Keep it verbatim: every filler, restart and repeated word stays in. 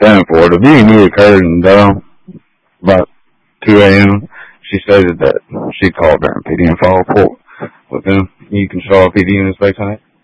stand for it. The V M E occurred in Durham about two a.m. She stated that she called during P D and file report with them. You can show a P D units based on it.